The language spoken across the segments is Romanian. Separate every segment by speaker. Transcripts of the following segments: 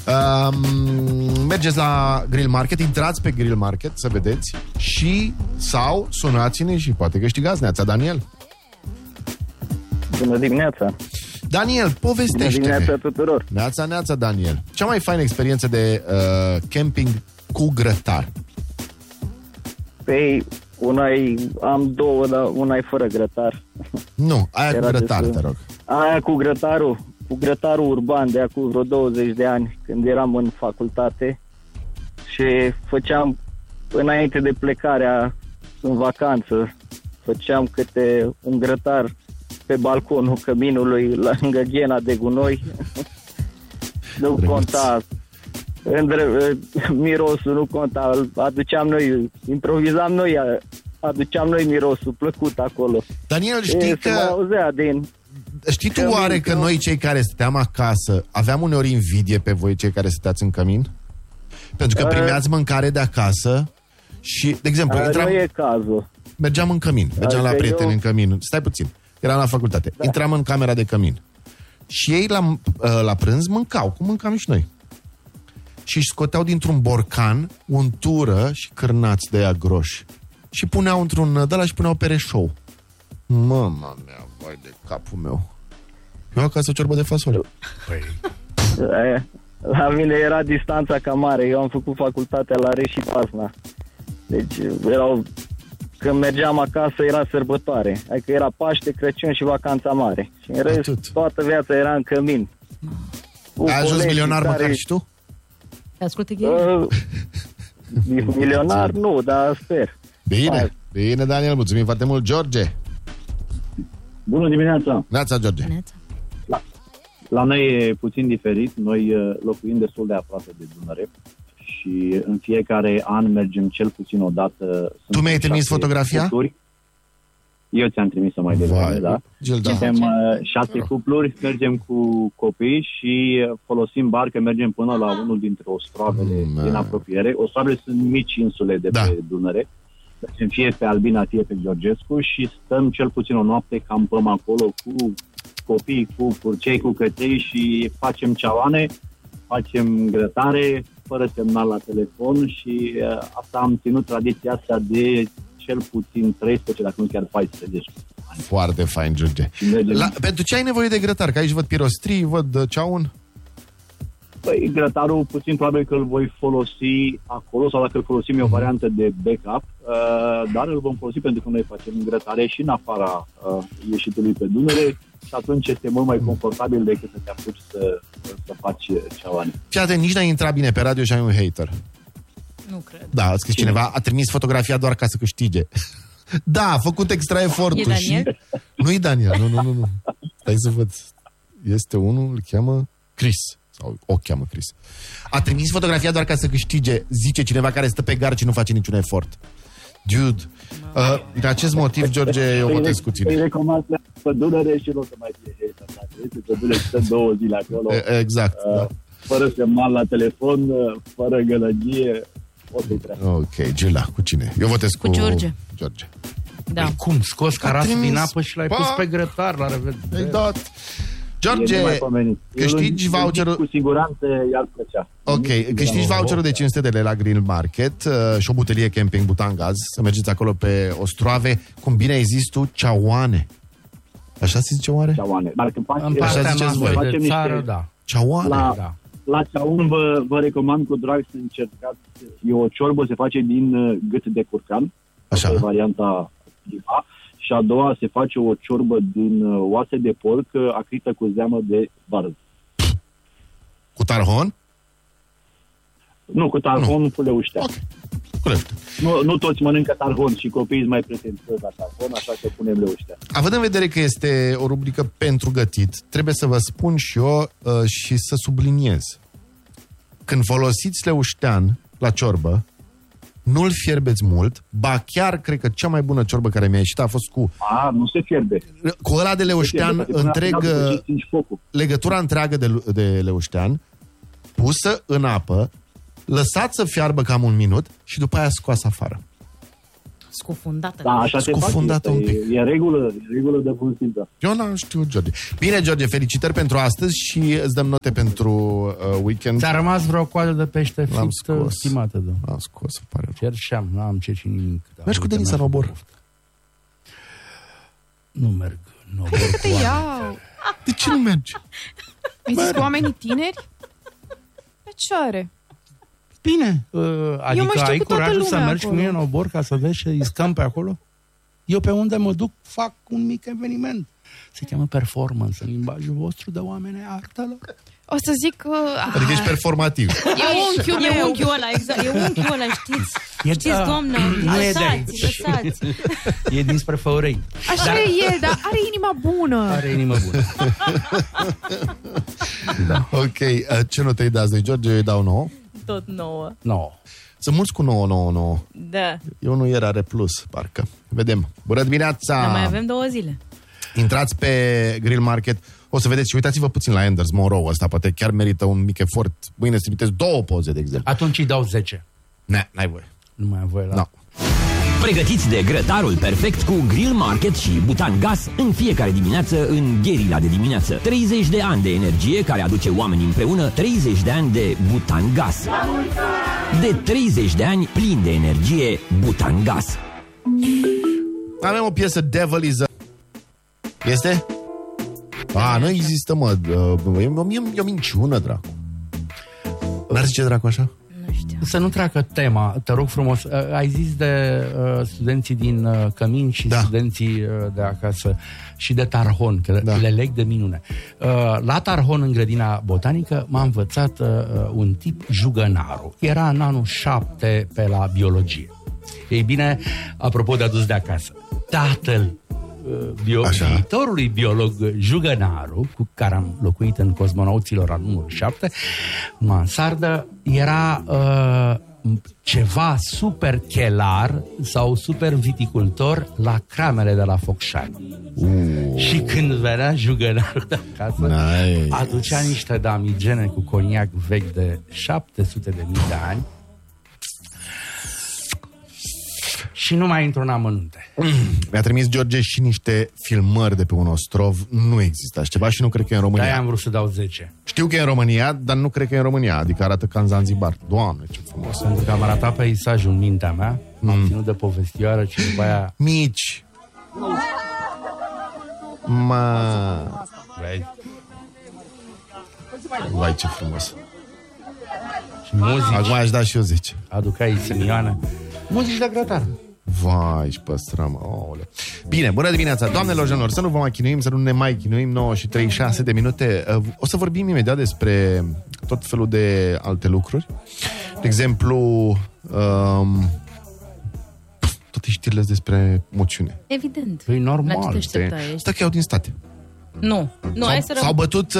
Speaker 1: Mergeți la Grill Market, intrați pe Grill Market să vedeți sau sunați-ne și poate câștigați. Neața, Daniel.
Speaker 2: Bună dimineața.
Speaker 1: Daniel, povestește-ne.
Speaker 2: Bună dimineața tuturor.
Speaker 1: Neața, Daniel. Cea mai faină experiență de camping cu grătar?
Speaker 2: Păi, am două, dar una e fără grătar.
Speaker 1: Nu, aia cu grătar, te rog.
Speaker 2: Aia cu grătarul urban de acum vreo 20 de ani, când eram în facultate și făceam, înainte de plecarea în vacanță, făceam câte un grătar pe balconul căminului lângă ghena de gunoi. Nu conta mirosul, nu conta, improvizam noi, aduceam noi mirosul plăcut acolo.
Speaker 1: Daniel, știi că... Știi tu oare că noi, cei care stăteam acasă, aveam uneori invidie pe voi, cei care stăteați în cămin? Pentru că primeați mâncare de acasă și, de exemplu,
Speaker 2: nu e cazul.
Speaker 1: Mergeam în cămin, mergeam la prieteni în cămin. Stai puțin, eram la facultate. Da. Intram în camera de cămin. Și ei la prânz mâncau, cum mâncam și noi. Și își scoteau dintr-un borcan untură și cârnați de ea groși. Și puneau într-un de ăla și puneau pe reșou. Mama mea, vai de capul meu. Eu acasă ciorbă de fasole. Păi.
Speaker 2: La mine era distanța cam mare. Eu am făcut facultatea la Reș și Pasna. Deci când mergeam acasă era sărbătoare. Adică era Paște, Crăciun și vacanța mare. Și în rest, toată viața era în cămin.
Speaker 1: Ai ajuns milionar măcar și tu?
Speaker 3: Te ascultă Gheri?
Speaker 2: Milionar nu, dar sper.
Speaker 1: Bine, Daniel, mulțumim foarte mult. George.
Speaker 4: Bună dimineața.
Speaker 1: Neața, George.
Speaker 4: La noi e puțin diferit. Noi locuim destul de aproape de Dunăre și în fiecare an mergem cel puțin o dată.
Speaker 1: Tu mi-ai trimis fotografia?
Speaker 4: Cupluri. Eu ți-am trimis-o mai devreme, da? Suntem 6 cupluri, mergem cu copii și folosim barcă, mergem până la unul dintre ostrovele din apropiere. Ostrovele sunt mici insule de pe Dunăre. Mergem fie pe Albina, fie pe Georgescu și stăm cel puțin o noapte, campăm acolo cu copii, cu purcei, cu căței și facem ceaoane, facem grătare, fără semnal la telefon și asta am ținut tradiția asta de cel puțin 13, dacă nu chiar 14 ani.
Speaker 1: Foarte fain, George. Pentru ce ai nevoie de grătar? Că aici văd pirostrii, văd ceaun.
Speaker 4: Păi, grătarul puțin probabil că îl voi folosi acolo sau dacă îl folosim e o variantă de backup, dar îl vom folosi pentru că noi facem grătare și în afara ieșitului pe Dunăre și atunci este mult mai confortabil decât să te apuci să faci ceaoane.
Speaker 1: Fiate, nici n-ai intrat bine pe radio și ai un hater.
Speaker 3: Nu cred.
Speaker 1: Da, a scris cineva, a trimis fotografia doar ca să câștige. Da, a făcut extra efortul.
Speaker 3: E Daniel?
Speaker 1: Nu-i Daniel, nu. Stai să văd. Este unul, îl cheamă Chris. Sau o cheamă Chris. A trimis fotografia doar ca să câștige, zice cineva care stă pe gar și nu face niciun efort. Dude, de acest motiv, George, eu votez cu tine.
Speaker 4: Îi recomand pe Dunăre și nu o să mai fie hater. Este pe Dunăre, stă 2 zile acolo.
Speaker 1: Exact, da.
Speaker 4: Fără semnal la telefon, fără gălăgie, o să-i treacă.
Speaker 1: Ok, Gila, cu cine? Eu votez cu
Speaker 3: George. Da.
Speaker 5: Păi cum? Scoți carasul din apă și l-ai pus pe grătar, la revedere.
Speaker 1: Ai dat. George, câștigi voucherul.
Speaker 4: Cu siguranță i-ar plăcea.
Speaker 1: Ok, câștigi voucherul de 500 de lei la Grill Market și o butelie camping Butangaz. Să mergeți acolo pe ostroave. Cum bine ai zis tu, ceaoane. Așa se zice oare?
Speaker 4: Ceaoane. Dar când
Speaker 5: în partea noastră de țară, da.
Speaker 1: Ceaoane.
Speaker 4: La ceaun vă recomand cu drag să încercați. E o ciorbă, se face din gât de curcan.
Speaker 1: Așa.
Speaker 4: E varianta prima. Și a doua se face o ciorbă din oase de porc acrită cu zeamă de varză.
Speaker 1: Cu tarhon?
Speaker 4: Nu, cu tarhon cu leuștea.
Speaker 1: Okay.
Speaker 4: Nu toți mănâncă tarhon și copiii sunt mai pretențioși la tarhon, așa că punem leuștea.
Speaker 1: Având în vedere că este o rubrică pentru gătit, trebuie să vă spun și eu și să subliniez. Când folosiți leuștean la ciorbă, nu-l fierbeți mult, ba chiar cred că cea mai bună ciorbă care mi-a ieșit a fost cu...
Speaker 4: nu se fierbe.
Speaker 1: Cu ăla de leuștean, legătura întreagă de leuștean, pusă în apă, lăsați să fiarbă cam 1 minut și după aia scoasă afară.
Speaker 3: Scufundată.
Speaker 4: Da, așa
Speaker 1: scufundată un pic.
Speaker 4: E regulă de bun simț.
Speaker 1: Eu n-am știut, George. Bine, George, felicitări pentru astăzi și îți dăm note pentru weekend.
Speaker 5: Ți-a rămas vreo coadă de pește fript, stimată, domn?
Speaker 1: L-am scos, pare rău.
Speaker 5: Cerșeam, n-am cerșit nimic.
Speaker 1: Mergi cu Denisa în obor.
Speaker 5: Nu merg în obor cu oameni.
Speaker 1: De ce nu mergi?
Speaker 6: Mergi cu oamenii tineri? Pe ce are?
Speaker 5: Bine, adică ai curajul să mergi acolo cu mine în obor ca să vezi și stăm pe acolo? Eu pe unde mă duc fac un mic eveniment. Se cheamă performance în limbajul vostru de oameni artelor.
Speaker 6: O să zic că...
Speaker 1: Adică ești performativ.
Speaker 3: E unchiul ăla, exact. E unchiul ăla, știți? Știți, doamnă, lăsați.
Speaker 5: E dinspre Făurei.
Speaker 6: Așa e, dar are inima bună.
Speaker 5: Are inima bună.
Speaker 1: Da. Ok, ce notă îi dați de George? Eu îi dau 9.
Speaker 3: Tot 9.
Speaker 5: 9.
Speaker 1: Sunt mulți cu 9.
Speaker 3: Da.
Speaker 1: Eu nu era are plus, parcă. Vedem. Bună dimineața!
Speaker 3: Dar mai avem 2 zile.
Speaker 1: Intrați pe Grill Market, o să vedeți și uitați-vă puțin la Enders Monroe ăsta, poate chiar merită un mic efort. Mâine să trimiteți 2 poze, de exemplu.
Speaker 5: Atunci îi dau 10.
Speaker 1: N-ai voie.
Speaker 5: Nu mai am voie la...
Speaker 1: No.
Speaker 7: Pregătiți de grătarul perfect cu Grill Market și butan gas în fiecare dimineață în Gherila de dimineață. 30 de ani de energie care aduce oamenii împreună, 30 de ani de butan gas. De 30 de ani plin de energie, butan gas.
Speaker 1: Avem o piesă, Devil is a... Este? Nu există, mă. E o minciună, dracu. N-ar zice dracu așa?
Speaker 3: Nu știu.
Speaker 5: Să nu treacă tema, te rog frumos. Ai zis de studenții din Cămin și studenții de acasă și de Tarhon, că le leg de minune. La Tarhon, în grădina botanică, m-a învățat un tip, Jugănaru. Era în anul 7 pe la biologie. Ei bine, apropo de adus de acasă, tatăl viitorului biolog Jugănaru, cu care am locuit în Cosmonauților al numărul 7, în mansardă, era ceva super chelar sau super viticultor la cramele de la Focșani. Și când venea Jugănaru de acasă, aducea niște damigene cu coniac vechi de 700.000 de ani. Și nu mai intru în amănunte.
Speaker 1: Mi-a trimis George și niște filmări de pe un ostrov. Nu există așa ceva și nu cred că e în România.
Speaker 5: De-aia am vrut să dau 10.
Speaker 1: Știu că e în România, dar nu cred că e în România. Adică arată ca în Zanzibar. Doamne, ce frumos.
Speaker 5: Pentru că am arătat peisajul în mintea mea, am ținut de povestioară și după aia...
Speaker 1: Mici. Vai, ce frumos.
Speaker 5: Și muzici.
Speaker 1: Acum aș da și eu 10.
Speaker 5: Aducai Sânioană. Muzici de grătar.
Speaker 1: Vai, și păstrăm. Bine, bună dimineața, doamnelor, genilor. Să nu vă mai chinuim, să nu ne mai chinuim. 9 și 36 de minute. O să vorbim imediat despre tot felul de alte lucruri. De exemplu, toate știrile despre moțiune.
Speaker 3: Evident.
Speaker 5: E normal.
Speaker 3: La ce te așteptai?
Speaker 1: Stă că iau din state.
Speaker 3: Nu.
Speaker 1: S-au bătut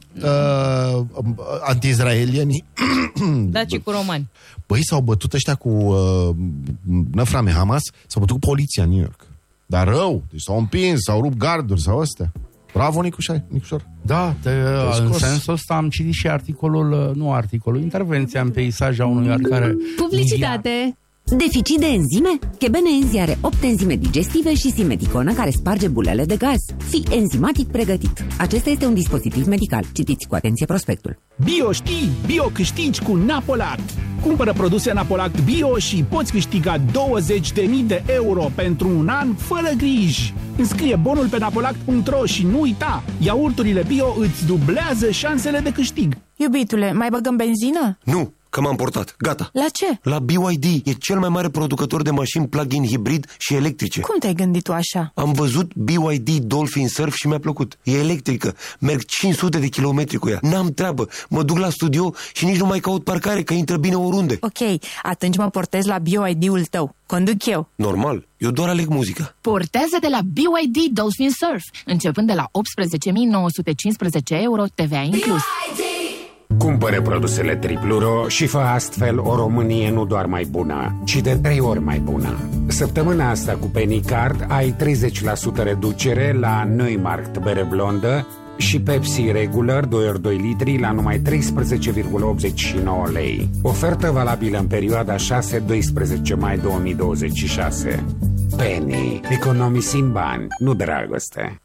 Speaker 1: anti-izraelienii.
Speaker 3: Daci cu romani.
Speaker 1: Băi, s-au bătut ăștia cu năframe Hamas, s-au bătut cu poliția în New York. Dar rău, deci s-au împins, s-au rupt garduri sau astea. Bravo, Nicușor.
Speaker 5: Da, în sensul ăsta am citit și intervenția în peisaj a unui oarecare...
Speaker 8: Publicitate! Deficit de enzime? Chebenenzi are 8 enzime digestive și simeticonă care sparge bulele de gaz. Fii enzimatic pregătit. Acesta este un dispozitiv medical. Citiți cu atenție prospectul.
Speaker 9: Bio știi, bio câștigi cu Napolact. Cumpără produse Napolact bio și poți câștiga 20.000 de euro pentru un an fără griji. Înscrie bonul pe napolact.ro și nu uita, iaurturile bio îți dublează șansele de câștig.
Speaker 6: Iubitule, mai băgăm benzină?
Speaker 10: Nu, că m-am portat. Gata.
Speaker 6: La ce?
Speaker 10: La BYD. E cel mai mare producător de mașini plug-in hibrid și electrice.
Speaker 6: Cum te-ai gândit tu așa?
Speaker 10: Am văzut BYD Dolphin Surf și mi-a plăcut. E electrică. Merg 500 de kilometri cu ea. N-am treabă. Mă duc la studio și nici nu mai caut parcare, că intră bine oriunde.
Speaker 6: Ok, atunci mă portez la BYD-ul tău. Conduc eu.
Speaker 10: Normal. Eu doar aleg muzica.
Speaker 11: Portează-te la BYD Dolphin Surf, începând de la 18.915 euro, TVA inclus.
Speaker 12: Cumpără produsele Tripluro și fă astfel o Românie nu doar mai bună, ci de 3 ori mai bună. Săptămâna asta cu Penny Card ai 30% reducere la Neumarkt bere blondă, Și Pepsi regular 2 ori 2 litri la numai 13,89 lei. Ofertă valabilă în perioada 6-12 mai 2026. Penny, economisim bani, nu dragoste.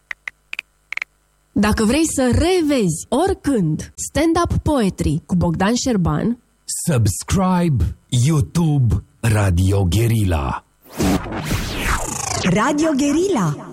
Speaker 13: Dacă vrei să revezi oricând Stand-up Poetry cu Bogdan Șerban,
Speaker 7: subscribe YouTube Radio Guerilla.
Speaker 14: Radio Guerilla.